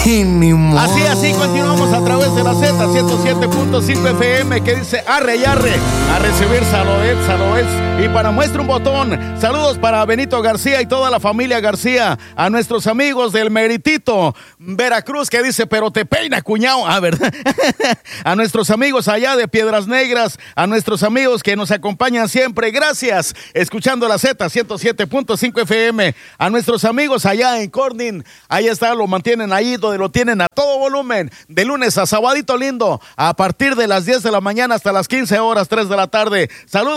Y ni modo. Así continuamos a través de la Z107.5 FM, que dice arre y arre, a recibir saludos. Y para muestra un botón, saludos para Benito García y toda la familia García, a nuestros amigos del Meritito, Veracruz, que dice, pero te peina, cuñao. ¿Verdad? A nuestros amigos allá de Piedras Negras, a nuestros amigos que nos acompañan siempre, gracias, escuchando la Z107.5 FM, a nuestros amigos allá en Corning, ahí está, lo mantienen ahí, donde lo tienen a todo volumen, de lunes a sabadito lindo, a partir de las 10 de la mañana hasta las 15 horas, 3 de la tarde. Saludos.